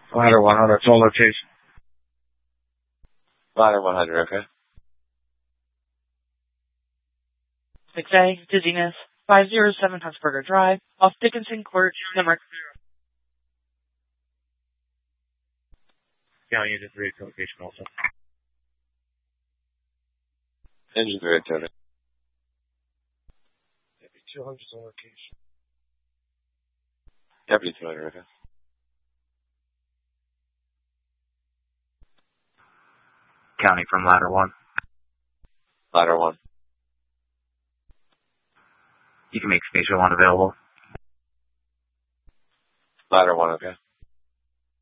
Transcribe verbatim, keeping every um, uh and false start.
Ladder one hundred, full location. Ladder one hundred, okay. six A, Dizziness, five oh seven Huntsberger Drive, off Dickinson Court, Limerick. County Engine three, location also. Engine three, Tony. Deputy two hundred on location. Deputy two hundred, okay. County from ladder one. Ladder one. You can make station one available. Ladder one, okay.